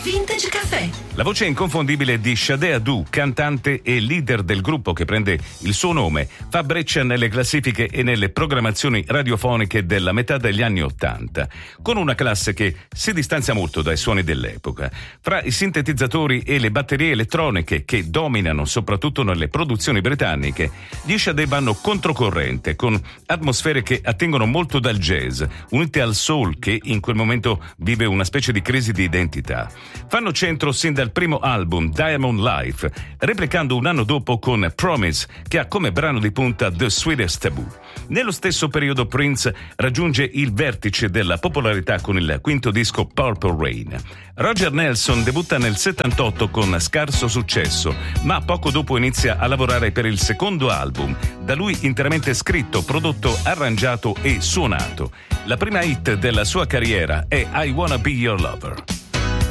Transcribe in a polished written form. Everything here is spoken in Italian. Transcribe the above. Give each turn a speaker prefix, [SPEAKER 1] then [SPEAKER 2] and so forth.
[SPEAKER 1] Vintage Caffè.
[SPEAKER 2] La voce inconfondibile di Sade Adu, cantante e leader del gruppo che prende il suo nome, fa breccia nelle classifiche e nelle programmazioni radiofoniche della metà degli anni '80, con una classe che si distanzia molto dai suoni dell'epoca. Fra i sintetizzatori e le batterie elettroniche che dominano soprattutto nelle produzioni britanniche, gli Sade vanno controcorrente, con atmosfere che attengono molto dal jazz, unite al soul che in quel momento vive una specie di crisi di identità. Fanno centro sin dal primo album, Diamond Life, replicando un anno dopo con Promise, che ha come brano di punta The Sweetest Taboo. Nello stesso periodo Prince raggiunge il vertice della popolarità con il quinto disco Purple Rain. Roger Nelson debutta nel '78 con scarso successo, ma poco dopo inizia a lavorare per il secondo album, da lui interamente scritto, prodotto, arrangiato e suonato. La prima hit della sua carriera è I Wanna Be Your Lover.